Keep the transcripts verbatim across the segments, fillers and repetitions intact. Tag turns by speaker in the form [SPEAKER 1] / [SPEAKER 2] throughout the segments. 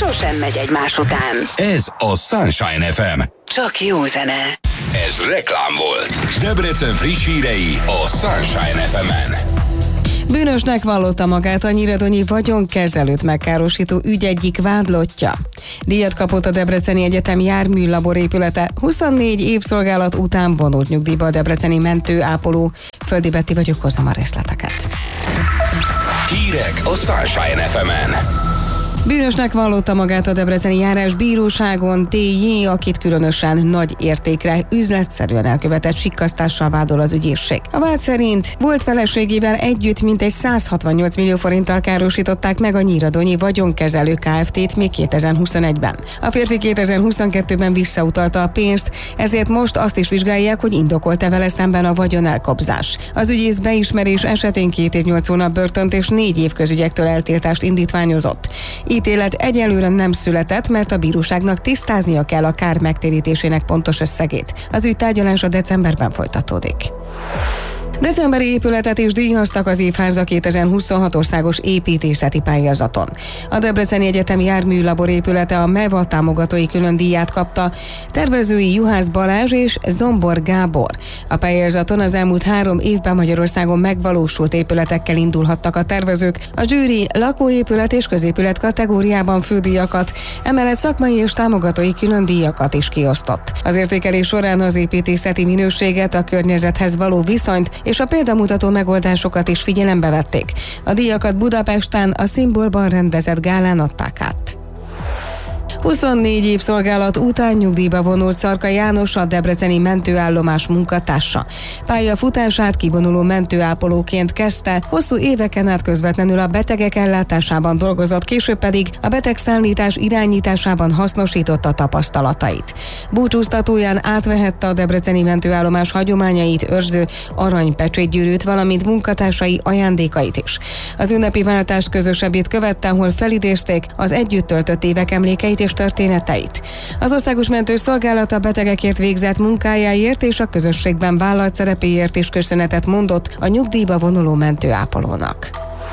[SPEAKER 1] sosem megy egymás után.
[SPEAKER 2] Ez a Sunshine ef em.
[SPEAKER 1] Csak jó zene.
[SPEAKER 2] Ez reklám volt. Debrecen friss hírei a Sunshine ef emen.
[SPEAKER 3] Bűnösnek vallotta magát a nyíradonyi vagyonkezelőt megkárosító ügy egyik vádlottja. Díjat kapott a Debreceni Egyetem járműlabor épülete. huszonnégy év szolgálat után vonult nyugdíjba a debreceni mentőápoló. Földi Betti vagyok, hozzam a részleteket.
[SPEAKER 2] Hírek a Sunshine ef emen.
[SPEAKER 3] Bűnösnek vallotta magát a debreceni járásbíróságon té jé, akit különösen nagy értékre, üzletszerűen elkövetett sikkasztással vádol az ügyészség. A vád szerint volt feleségével együtt mintegy száz hatvannyolc millió forinttal károsították meg a nyíradonyi vagyonkezelő Kft-t még kétezer-huszonegyben. A férfi kétezer-huszonkettőben visszautalta a pénzt, ezért most azt is vizsgálják, hogy indokolt-e vele szemben a vagyonelkobzás. Az ügyész beismerés esetén két év nyolc hónap börtönt és négy év közügyektől eltiltást indítványozott. Ítélet egyelőre nem született, mert a bíróságnak tisztáznia kell a kár megtérítésének pontos összegét. Az ügy tárgyalása decemberben folytatódik. Decemberi épületet is díjaztak az évháza kétezer-huszonhat országos építészeti pályázaton. A Debreceni Egyetem járműlabor épülete a MEVA támogatói külön díját kapta, tervezői Juhász Balázs és Zombor Gábor. A pályázaton az elmúlt három évben Magyarországon megvalósult épületekkel indulhattak a tervezők, a zsűri lakóépület és középület kategóriában fődíjakat, emellett szakmai és támogatói külön díjakat is kiosztott. Az értékelés során az építészeti minőséget, a környezethez való viszonyt és a példamutató megoldásokat is figyelembe vették. A díjakat Budapesten a Szimbolban rendezett gálán adták át. huszonnégy év szolgálat után nyugdíjba vonult Szarka János, a debreceni mentőállomás munkatársa. Pályafutását kivonuló mentőápolóként kezdte, hosszú éveken át közvetlenül a betegek ellátásában dolgozott, később pedig a betegszállítás irányításában hasznosította tapasztalatait. Búcsúztatóján átvehette a debreceni mentőállomás hagyományait őrző aranypecsétgyűrűt, valamint munkatársai ajándékait is. Az ünnepi váltást közös ebéd követte, ahol felidézték az együtt töltött évek emlékeit és történeteit. Az Országos Mentőszolgálat a betegekért végzett munkájáért és a közösségben vállalt szerepéért is köszönetet mondott a nyugdíjba vonuló mentőápolónak.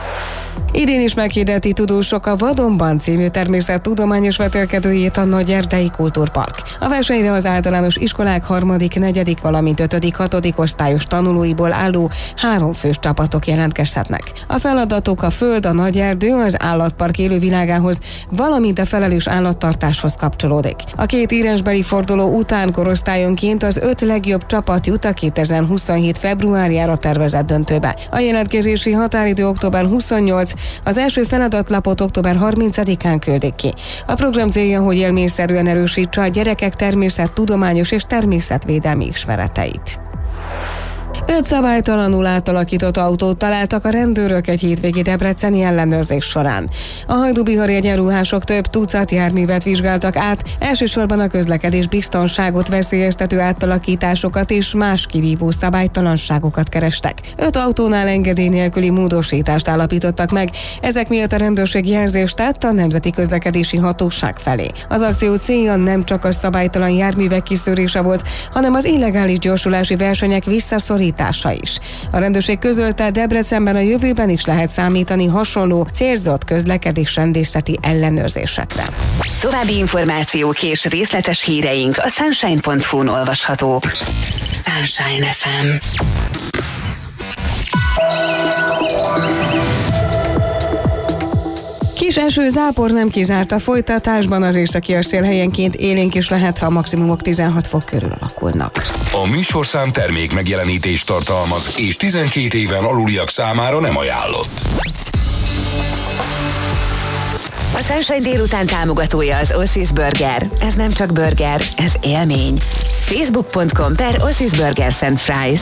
[SPEAKER 3] Idén is meghirdeti tudósok a Vadonban című természettudományos vetélkedőjét a Nagyerdei Kultúrpark. A versenyre az általános iskolák harmadik, negyedik, valamint ötödik, hatodik osztályos tanulóiból álló három fős csapatok jelentkezhetnek. A feladatok a föld, a nagyerdő, az állatpark élővilágához, valamint a felelős állattartáshoz kapcsolódik. A két írásbeli forduló után korosztályonként az öt legjobb csapat jut a kétezer-huszonhét februárjára tervezett döntőbe. A jelentkezési határidő október huszonnyolc, az első feladatlapot október harmincadikán küldik ki. A program célja, hogy élményszerűen erősítse a gyerekek természettudományos és természetvédelmi ismereteit. Öt szabálytalanul átalakított autót találtak a rendőrök egy hétvégi debreceni ellenőrzés során. A hajdúbihari egyenruhások több tucat járművet vizsgáltak át, elsősorban a közlekedés biztonságot veszélyeztető átalakításokat és más kirívó szabálytalanságokat kerestek. Öt autónál engedély nélküli módosítást állapítottak meg, ezek miatt a rendőrség jelzést tett a Nemzeti Közlekedési Hatóság felé. Az akció célja nem csak a szabálytalan járművek kiszűrése volt, hanem az illegális gyorsulási versenyek visszaszorítása is. A rendőrség közölte, Debrecenben a jövőben is lehet számítani hasonló célzott közlekedésrendészeti ellenőrzésekre.
[SPEAKER 1] További információk és részletes híreink a sunshine pont hu-n olvashatók. Sunshine ef em.
[SPEAKER 3] Kis eső, zápor nem kizárt a folytatásban, az északi szél helyenként élénk is lehet, ha a maximumok tizenhat fok körül alakulnak.
[SPEAKER 2] A műsorszám termék megjelenítést tartalmaz, és tizenkét éven aluliak számára nem ajánlott.
[SPEAKER 1] A Sunshine délután támogatója az Ossis Burger. Ez nem csak burger, ez élmény. facebook pont com per Ossis Burgers and Fries.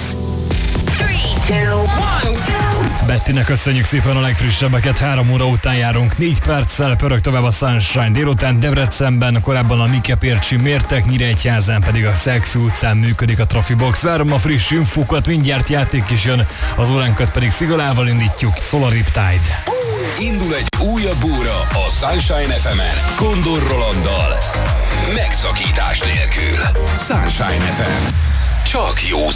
[SPEAKER 4] Bettinek köszönjük szépen a legfrissebbeket, három óra után járunk, négy perccel pörög tovább a Sunshine délután Debrecenben, korábban a Mikepércsi Mértek, Nyíregyházán pedig a Szegfű utcán működik a Trafibox. Várom a friss infókat, mindjárt játék is jön, az óránkat pedig Szigalával indítjuk, Solar Riptide.
[SPEAKER 2] Indul egy újabb óra a Sunshine ef emen, Kondor Rolanddal. Megszakítás nélkül. Sunshine ef em. Csak jó